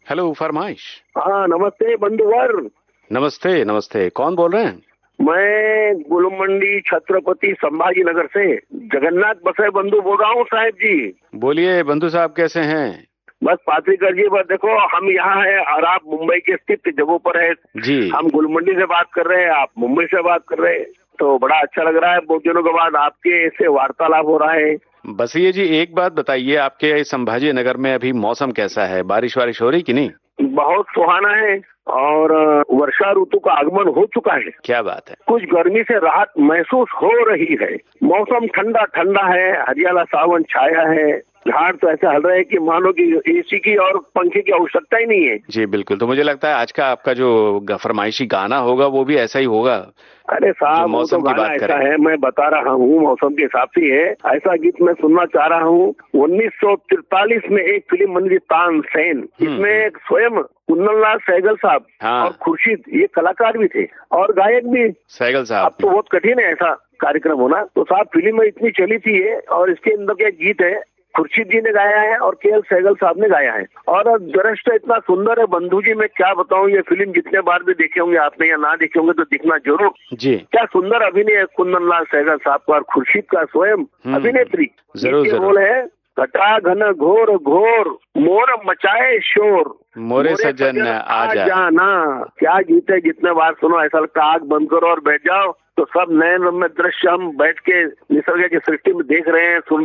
Hello फरमाइश। हाँ, नमस्ते बंधुवर। नमस्ते नमस्ते, कौन बोल रहे हैं? मैं गुलमंडी छत्रपति संभाजी नगर से जगन्नाथ बसे बंधु बोल रहा हूँ साहब जी। बोलिए बंधु साहब, कैसे हैं? बस पात्रिकर जी, बस देखो हम यहाँ हैं और आप मुंबई के स्थित जगहों पर है। जी। हम गुलमंडी से बात कर रहे हैं, आप मुंबई से बात कर रहे हैं, तो बड़ा अच्छा लग रहा है। बहुत दिनों के बाद आपके ऐसे वार्तालाप हो रहा है। बस ये जी, एक बात बताइए, आपके संभाजी नगर में अभी मौसम कैसा है? बारिश वारिश हो रही कि नहीं? बहुत सुहाना है और वर्षा ऋतु का आगमन हो चुका है। क्या बात है। कुछ गर्मी से राहत महसूस हो रही है। मौसम ठंडा ठंडा है, हरियाला सावन छाया है। झाड़ तो ऐसा हल रहे हैं कि मानो कि एसी की और पंखे की आवश्यकता ही नहीं है। जी बिल्कुल, तो मुझे लगता है आज का आपका जो फरमाइशी गाना होगा वो भी ऐसा ही होगा अरे जो साहब, वो तो मौसम की गाना बात ऐसा करे। है, मैं बता रहा हूँ मौसम के हिसाब से है। ऐसा गीत मैं सुनना चाह रहा हूँ। 1943 में एक फिल्म बनी थी तानसेन, इसमें स्वयं कुंदनलाल सहगल साहब हाँ। और खुर्शीद ये कलाकार भी थे और गायक भी। सहगल अब साहब। तो बहुत कठिन है ऐसा कार्यक्रम होना, तो साहब फिल्म में इतनी चली थी ये। और इसके अंदर के गीत है, खुर्शीद जी ने गाया है और के एल सहगल साहब ने गाया है। और दृश्य इतना सुंदर है बंधु जी, मैं क्या बताऊं। ये फिल्म जितने बार भी देखे होंगे आपने या ना देखे होंगे तो दिखना जरूर। जी। क्या सुंदर अभिनय है कुंदनलाल सहगल साहब का और खुर्शीद का स्वयं अभिनेत्री। जरूर जरूर। बोल है, घटा घन घोर घोर मोर मचाए शोर, मोरे सजन आ जाना। क्या गीत है, जितने बार सुनो ऐसा लगता है आग बंद करो और बैठ जाओ, तो सब नए नए दृश्य हम बैठ के निसर्ग की सृष्टि में देख रहे हैं, सुन